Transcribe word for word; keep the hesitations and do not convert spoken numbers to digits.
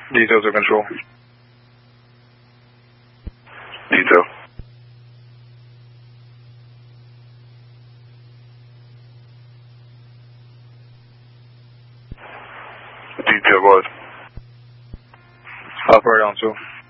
Details of control. Detail. Detail what? Operator on two.